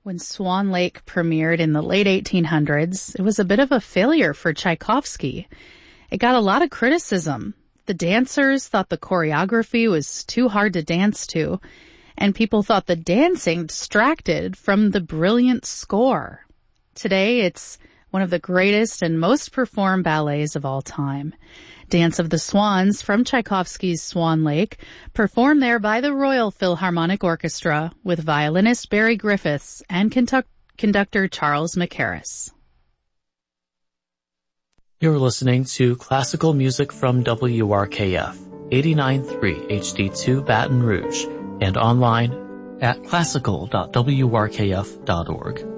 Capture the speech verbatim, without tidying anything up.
When Swan Lake premiered in the late eighteen hundreds, it was a bit of a failure for Tchaikovsky. It got a lot of criticism. The dancers thought the choreography was too hard to dance to, and people thought the dancing distracted from the brilliant score. Today, it's one of the greatest and most performed ballets of all time. Dance of the Swans from Tchaikovsky's Swan Lake, performed there by the Royal Philharmonic Orchestra with violinist Barry Griffiths and conduct- conductor Charles Mackerras. You're listening to classical music from W R K F, eighty-nine point three H D two Baton Rouge, and online at classical dot w r k f dot org.